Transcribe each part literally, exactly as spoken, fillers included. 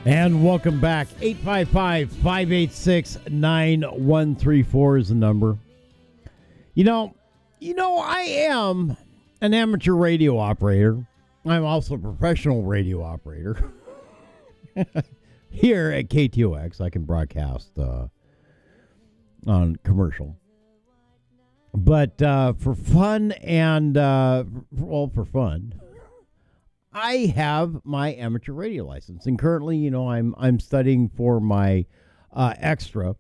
And welcome back. eight five five, five eight six, nine one three four is the number. You know, you know, I am an amateur radio operator. I'm also a professional radio operator. Here at K T O X, I can broadcast uh, on commercial. But uh, for fun and, uh, well, for fun, I have my amateur radio license, and currently, you know, I'm I'm studying for my uh, extra,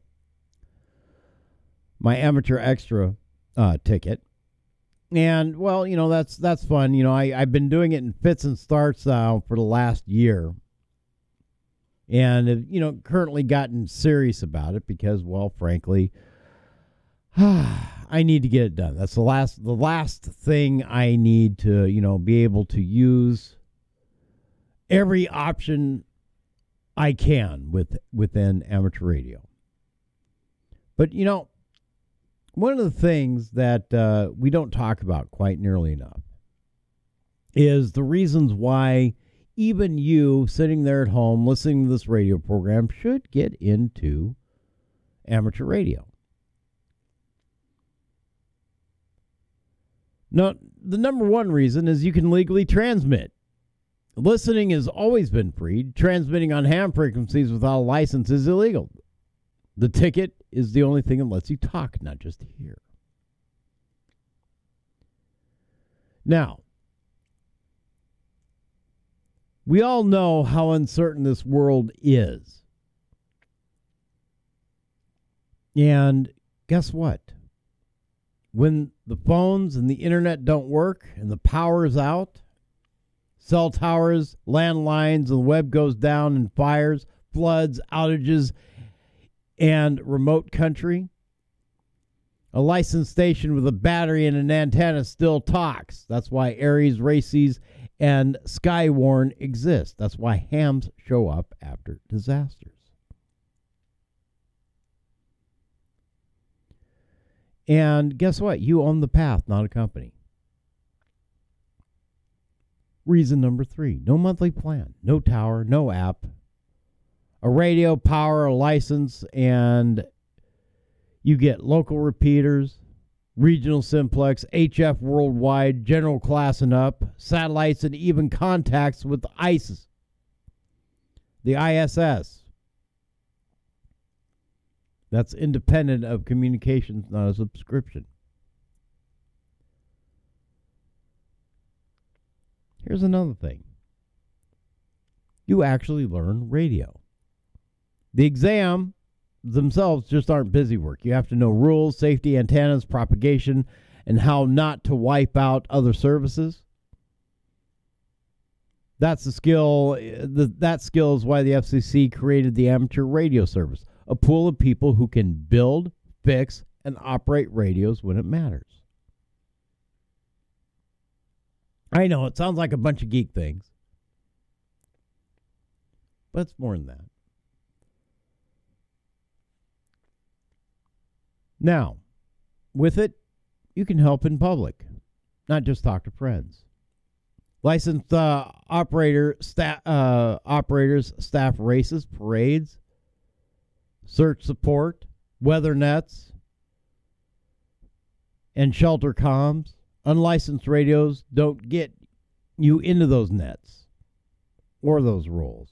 my amateur extra uh, ticket, and well, you know, that's that's fun. You know, I I've been doing it in fits and starts now for the last year, and have, you know, currently gotten serious about it because, well, frankly, I need to get it done. That's the last the last thing I need to, you know, be able to use every option I can with within amateur radio. But, you know, one of the things that uh, we don't talk about quite nearly enough is the reasons why even you sitting there at home listening to this radio program should get into amateur radio. Now, the number one reason is you can legally transmit. Listening has always been free. Transmitting on ham frequencies without a license is illegal. The ticket is the only thing that lets you talk, not just hear. Now, we all know how uncertain this world is. And guess what? When the phones and the internet don't work and the power is out, cell towers, landlines, and the web goes down in fires, floods, outages, and remote country, a licensed station with a battery and an antenna still talks. That's why Aries, Races, and Skywarn exist. That's why hams show up after disasters. And guess what? You own the path, not a company. Reason number three, no monthly plan, no tower, no app, a radio, power, a license, and you get local repeaters, regional simplex, H F worldwide, general class and up, satellites, and even contacts with the ISIS, the I S S. That's independent of communications, not a subscription. Here's another thing. You actually learn radio. The exam themselves just aren't busy work. You have to know rules, safety, antennas, propagation, and how not to wipe out other services. That's the skill. The, that skill is why the F C C created the Amateur Radio Service, a pool of people who can build, fix, and operate radios when it matters. I know, it sounds like a bunch of geek things, but it's more than that. Now, with it, you can help in public, not just talk to friends. Licensed uh, operator, sta- uh, operators, staff races, parades, search support, weather nets, and shelter comms. Unlicensed radios don't get you into those nets or those roles.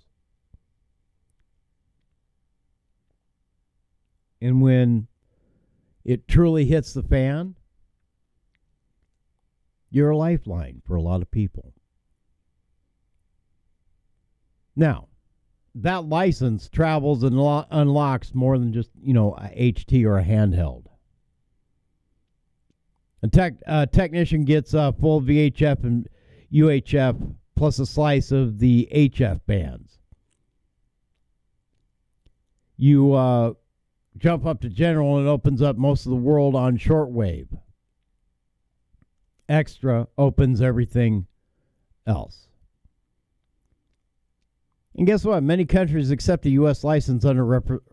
And when it truly hits the fan, you're a lifeline for a lot of people. Now, that license travels and lo- unlocks more than just, you know, a H T or a handheld. A tech, uh, technician gets a full V H F and U H F plus a slice of the H F bands. You uh, jump up to general and it opens up most of the world on shortwave. Extra opens everything else. And guess what? Many countries accept a U S license under rep-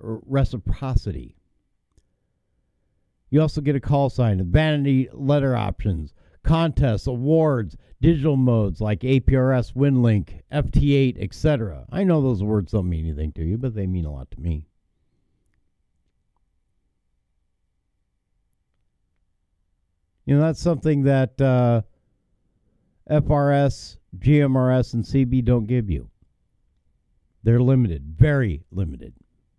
reciprocity. You also get a call sign, vanity letter options, contests, awards, digital modes like A P R S, WinLink, F T eight, et cetera. I know those words don't mean anything to you, but they mean a lot to me. You know, that's something that uh, F R S, G M R S, and C B don't give you. They're limited, very limited.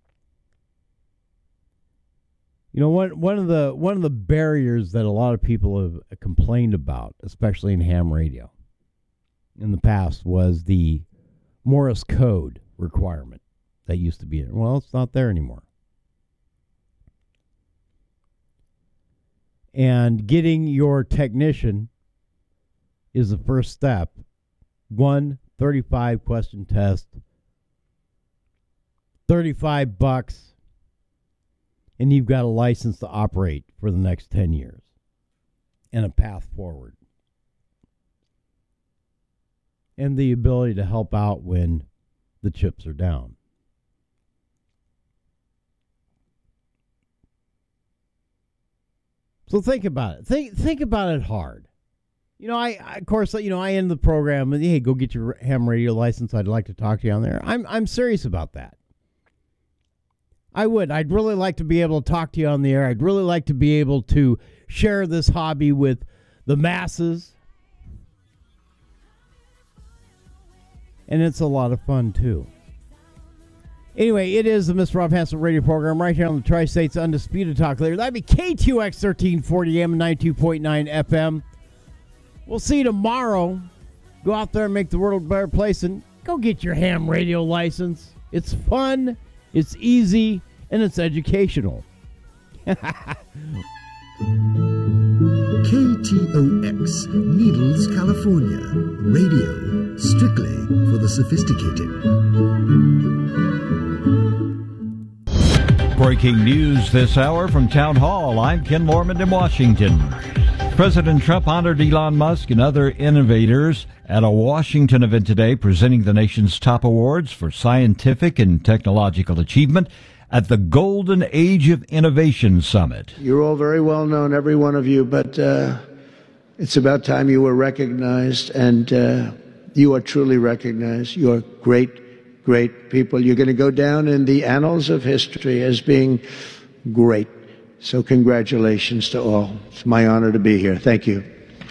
You know, one one of the one of the barriers that a lot of people have complained about, especially in ham radio, in the past, was the Morse code requirement that used to be there. Well, it's not there anymore. And getting your technician is the first step. One thirty-five question test, thirty-five bucks, and you've got a license to operate for the next ten years and a path forward. And the ability to help out when the chips are down. So think about it. Think think about it hard. You know, I, I of course, you know, I end the program with, hey, go get your ham radio license. I'd like to talk to you on there. I'm I'm serious about that. I would. I'd really like to be able to talk to you on the air. I'd really like to be able to share this hobby with the masses. And it's a lot of fun, too. Anyway, it is the Mister Rob Hanson radio program right here on the Tri-State's Undisputed Talk Leader. That'd be K T U X thirteen forty A M and ninety-two point nine F M. We'll see you tomorrow. Go out there and make the world a better place and go get your ham radio license. It's fun, it's easy, and it's educational. K T O X, Needles, California. Radio, strictly for the sophisticated. Breaking news this hour from Town Hall. I'm Ken Lorman in Washington. President Trump honored Elon Musk and other innovators at a Washington event today, presenting the nation's top awards for scientific and technological achievement at the Golden Age of Innovation Summit. You're all very well known, every one of you, but uh, it's about time you were recognized, and uh, you are truly recognized. You are great, great people. You're going to go down in the annals of history as being great. So congratulations to all. It's my honor to be here. Thank you.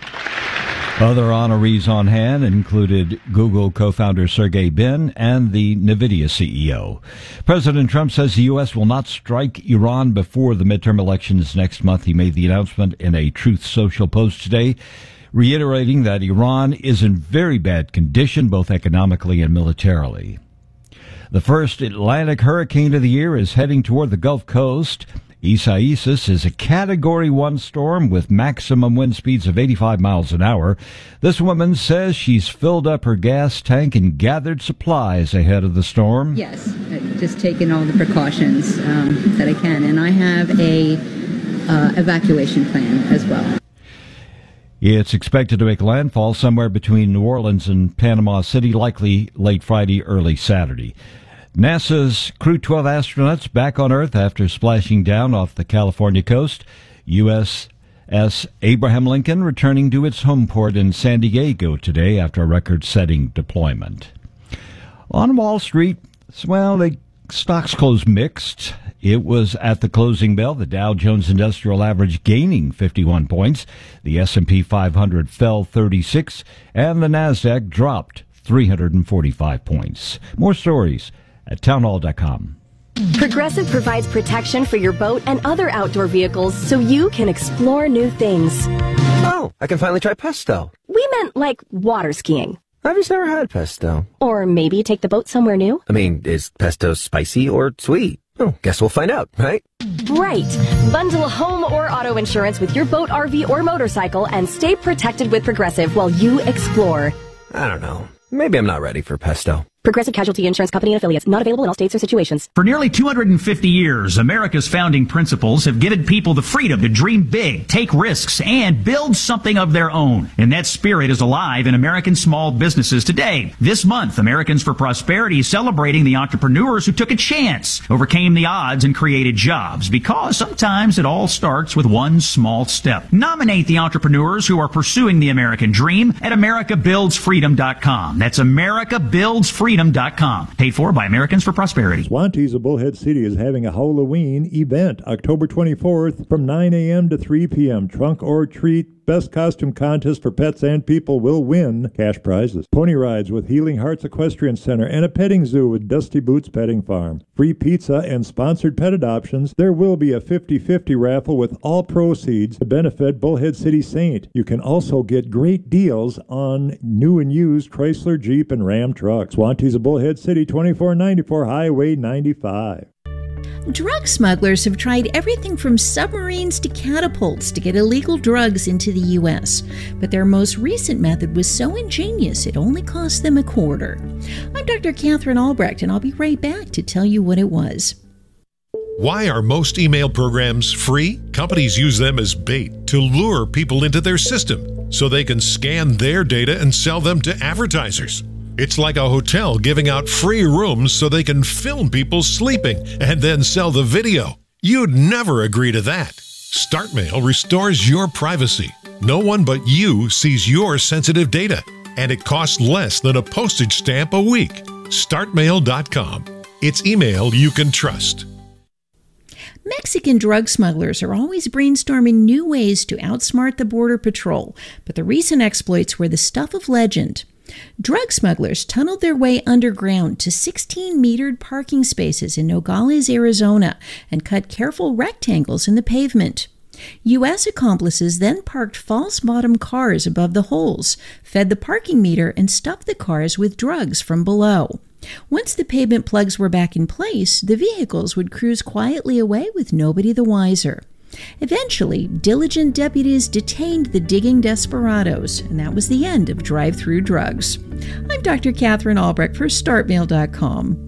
Other honorees on hand included Google co-founder Sergey Brin and the NVIDIA C E O. President Trump says the U S will not strike Iran before the midterm elections next month. He made the announcement in a Truth Social post today, reiterating that Iran is in very bad condition, both economically and militarily. The first Atlantic hurricane of the year is heading toward the Gulf Coast. Isaias is a Category one storm with maximum wind speeds of eighty-five miles an hour. This woman says she's filled up her gas tank and gathered supplies ahead of the storm. Yes, I've just taken all the precautions um, that I can, and I have a uh, evacuation plan as well. It's expected to make landfall somewhere between New Orleans and Panama City, likely late Friday, early Saturday. NASA's Crew twelve astronauts back on Earth after splashing down off the California coast. U S S Abraham Lincoln returning to its home port in San Diego today after a record-setting deployment. On Wall Street, well, the stocks closed mixed. It was at the closing bell, the Dow Jones Industrial Average gaining fifty-one points. The S and P five hundred fell thirty-six, and the NASDAQ dropped three hundred forty-five points. More stories at townhall dot com. Progressive provides protection for your boat and other outdoor vehicles so you can explore new things. Oh, I can finally try pesto. We meant like water skiing. I've just never had pesto. Or maybe take the boat somewhere new. I mean, is pesto spicy or sweet? Oh, guess we'll find out, right? Right. Bundle home or auto insurance with your boat, R V, or motorcycle and stay protected with Progressive while you explore. I don't know. Maybe I'm not ready for pesto. Progressive Casualty Insurance Company and affiliates. Not available in all states or situations. For nearly two hundred fifty years, America's founding principles have given people the freedom to dream big, take risks, and build something of their own. And that spirit is alive in American small businesses today. This month, Americans for Prosperity is celebrating the entrepreneurs who took a chance, overcame the odds, and created jobs. Because sometimes it all starts with one small step. Nominate the entrepreneurs who are pursuing the American dream at america builds freedom dot com. That's america builds freedom dot com. Paid for by Americans for Prosperity. Swantees of Bullhead City is having a Halloween event October twenty-fourth from nine a.m. to three p.m. Trunk or treat. Best costume contest for pets and people will win cash prizes. Pony rides with Healing Hearts Equestrian Center and a petting zoo with Dusty Boots Petting Farm. Free pizza and sponsored pet adoptions. There will be a fifty-fifty raffle with all proceeds to benefit Bullhead City Saint. You can also get great deals on new and used Chrysler, Jeep, and Ram trucks. Swantees of Bullhead City, twenty-four ninety-four Highway ninety-five. Drug smugglers have tried everything from submarines to catapults to get illegal drugs into the U S, but their most recent method was so ingenious it only cost them a quarter. I'm Doctor Catherine Albrecht, and I'll be right back to tell you what it was. Why are most email programs free? Companies use them as bait to lure people into their system so they can scan their data and sell them to advertisers. It's like a hotel giving out free rooms so they can film people sleeping and then sell the video. You'd never agree to that. StartMail restores your privacy. No one but you sees your sensitive data, and it costs less than a postage stamp a week. start mail dot com. It's email you can trust. Mexican drug smugglers are always brainstorming new ways to outsmart the Border Patrol, but the recent exploits were the stuff of legend. Drug smugglers tunneled their way underground to sixteen metered parking spaces in Nogales, Arizona, and cut careful rectangles in the pavement. U S accomplices then parked false bottom cars above the holes, fed the parking meter, and stuffed the cars with drugs from below. Once the pavement plugs were back in place, the vehicles would cruise quietly away with nobody the wiser. Eventually, diligent deputies detained the digging desperados, and that was the end of drive-through drugs. I'm Doctor Catherine Albrecht for start mail dot com.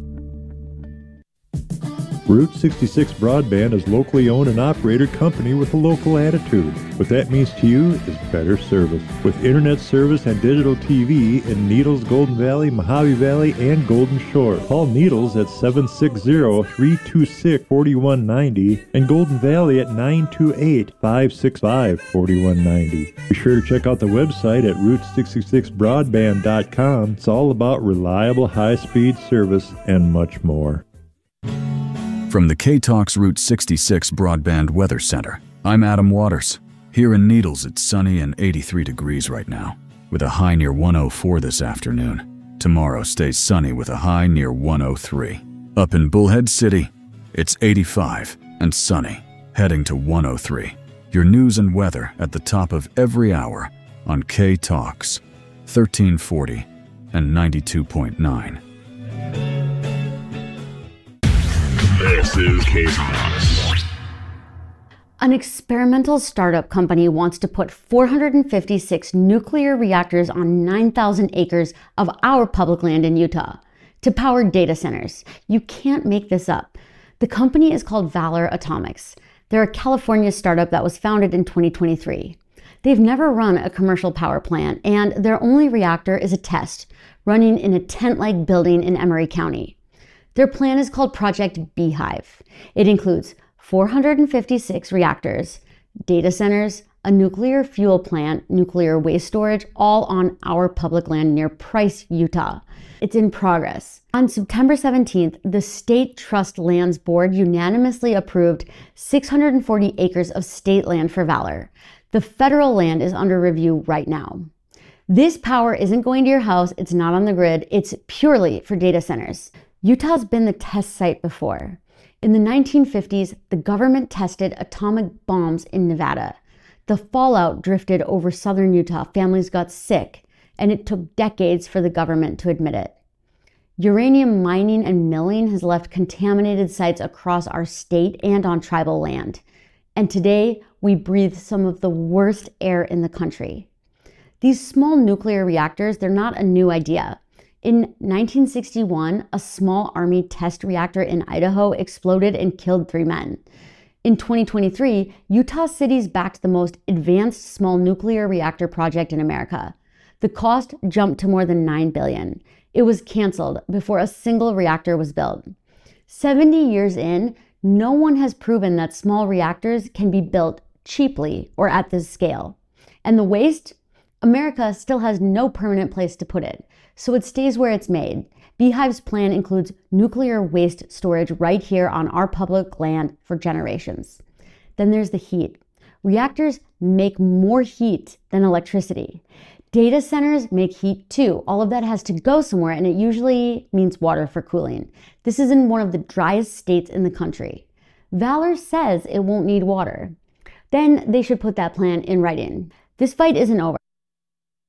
Route sixty-six Broadband is locally owned and operated company with a local attitude. What that means to you is better service. With internet service and digital T V in Needles, Golden Valley, Mojave Valley, and Golden Shore. Call Needles at seven six zero, three two six, four one nine zero and Golden Valley at nine two eight, five six five, four one nine zero. Be sure to check out the website at route sixty-six broadband dot com. It's all about reliable high-speed service and much more. From the K-Talks Route sixty-six Broadband Weather Center, I'm Adam Waters. Here in Needles, it's sunny and eighty-three degrees right now, with a high near one oh four this afternoon. Tomorrow stays sunny with a high near one oh three. Up in Bullhead City, it's eighty-five and sunny, heading to one oh three. Your news and weather at the top of every hour on K-Talks, thirteen forty and ninety-two point nine. This is K-Talks. An experimental startup company wants to put four hundred fifty-six nuclear reactors on nine thousand acres of our public land in Utah to power data centers. You can't make this up. The company is called Valor Atomics. They're a California startup that was founded in twenty twenty-three. They've never run a commercial power plant, and their only reactor is a test running in a tent-like building in Emery County. Their plan is called Project Beehive. It includes four hundred fifty-six reactors, data centers, a nuclear fuel plant, nuclear waste storage, all on our public land near Price, Utah. It's in progress. On September seventeenth, the State Trust Lands Board unanimously approved six hundred forty acres of state land for Valor. The federal land is under review right now. This power isn't going to your house, it's not on the grid, it's purely for data centers. Utah's been the test site before. In the nineteen fifties, the government tested atomic bombs in Nevada. The fallout drifted over southern Utah, families got sick, and it took decades for the government to admit it. Uranium mining and milling has left contaminated sites across our state and on tribal land. And today, we breathe some of the worst air in the country. These small nuclear reactors, they're not a new idea. In nineteen sixty-one, a small Army test reactor in Idaho exploded and killed three men. In twenty twenty-three, Utah cities backed the most advanced small nuclear reactor project in America. The cost jumped to more than nine billion dollars. It was canceled before a single reactor was built. seventy years in, no one has proven that small reactors can be built cheaply or at this scale. And the waste? America still has no permanent place to put it, so it stays where it's made. Beehive's plan includes nuclear waste storage right here on our public land for generations. Then there's the heat. Reactors make more heat than electricity. Data centers make heat too. All of that has to go somewhere, and it usually means water for cooling. This is in one of the driest states in the country. Valor says it won't need water. Then they should put that plan in writing. This fight isn't over.